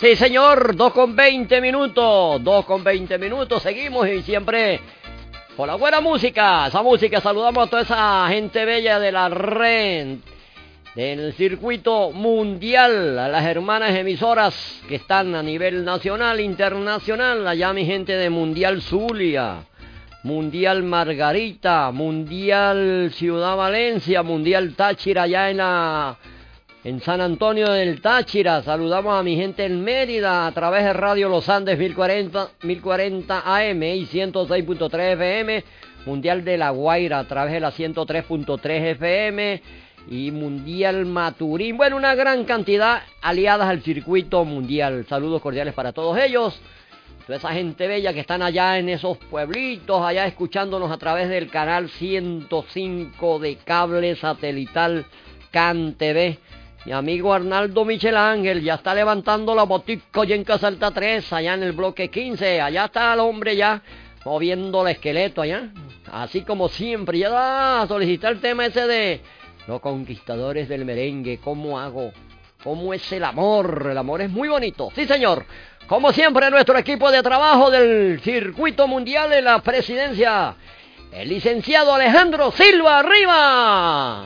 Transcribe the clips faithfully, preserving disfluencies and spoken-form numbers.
Sí, señor, dos con veinte minutos, dos con veinte minutos, seguimos y siempre con la buena música, esa música, saludamos a toda esa gente bella de la red, del circuito mundial, a las hermanas emisoras que están a nivel nacional, internacional, allá mi gente de Mundial Zulia, Mundial Margarita, Mundial Ciudad Valencia, Mundial Táchira allá en la... en San Antonio del Táchira. Saludamos a mi gente en Mérida a través de Radio Los Andes mil cuarenta A M y ciento seis punto tres F M, Mundial de La Guaira a través de la ciento tres punto tres F M y Mundial Maturín. Bueno, una gran cantidad aliadas al circuito mundial. Saludos cordiales para todos ellos. Toda esa gente bella que están allá en esos pueblitos, allá escuchándonos a través del canal ciento cinco de cable satelital CAN T V. Mi amigo Arnaldo Michel Ángel ya está levantando la botica allá en Casalta tres, allá en el bloque quince. Allá está el hombre ya moviendo el esqueleto allá. Así como siempre, ya va a solicitar el tema ese de los conquistadores del merengue. ¿Cómo hago? ¿Cómo es el amor? El amor es muy bonito. Sí, señor. Como siempre, nuestro equipo de trabajo del circuito mundial de la presidencia, el licenciado Alejandro Silva, arriba.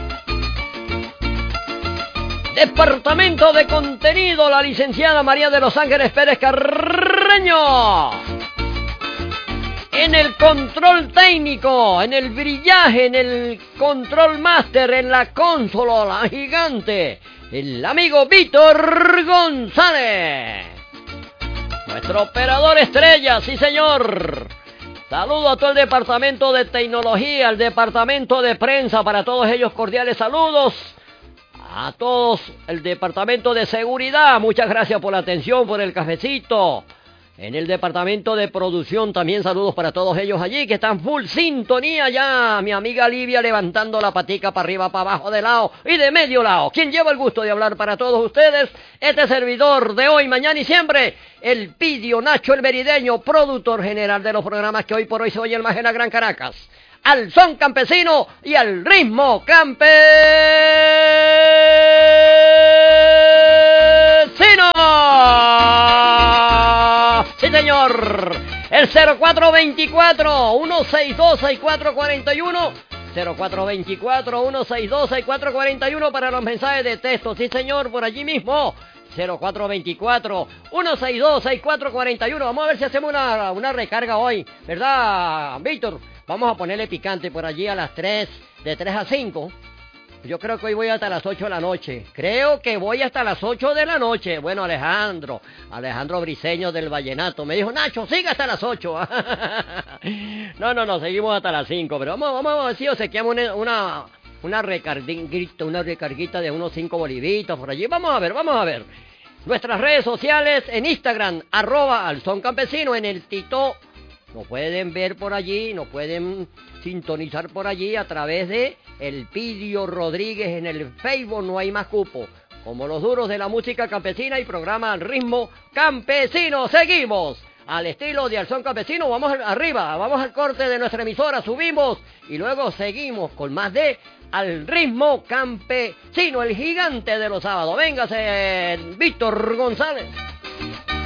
Departamento de Contenido, la licenciada María de los Ángeles Pérez Carreño. En el control técnico, en el brillaje, en el control máster, en la consola, la gigante, el amigo Víctor González. Nuestro operador estrella, sí señor. Saludo a todo el departamento de tecnología, el departamento de prensa, para todos ellos cordiales saludos. A todos el departamento de seguridad, muchas gracias por la atención, por el cafecito. En el departamento de producción también saludos para todos ellos allí que están full sintonía ya. Mi amiga Livia levantando la patica para arriba, para abajo, de lado y de medio lado. Quien lleva el gusto de hablar para todos ustedes, este servidor de hoy, mañana y siempre, el Pidio Nacho el Merideño, productor general de los programas que hoy por hoy se oyen más en la Gran Caracas. Al son campesino y al ritmo campesino. Sí, señor. El cero cuatro veinticuatro, uno seis dos, seis cuatro cuarenta y uno. cero cuatro veinticuatro, uno seis dos, seis cuatro cuarenta y uno para los mensajes de texto. Sí, señor, por allí mismo. cero cuatro veinticuatro, uno seis dos, seis cuatro cuarenta y uno. Vamos a ver si hacemos una, una recarga hoy, ¿verdad, Víctor? Vamos a ponerle picante por allí a las tres, de tres a cinco. Yo creo que hoy voy hasta las ocho de la noche. Creo que voy hasta las ocho de la noche. Bueno, Alejandro, Alejandro Briceño del Vallenato, me dijo, Nacho, siga hasta las ocho. No, no, no, seguimos hasta las cinco, pero vamos, vamos a ver si obsequiamos una, una, una recarguita, una recarguita de unos cinco bolivitos por allí. Vamos a ver, vamos a ver. Nuestras redes sociales en Instagram, arroba al son campesino, en el Tito. Nos pueden ver por allí, nos pueden sintonizar por allí a través de El Pidio Rodríguez en el Facebook, no hay más cupo. Como los duros de la música campesina y programa al ritmo campesino. Seguimos al estilo de Al Son Campesino, vamos arriba, vamos al corte de nuestra emisora, subimos y luego seguimos con más de Al Ritmo Campesino, el gigante de los sábados. Véngase, Víctor González.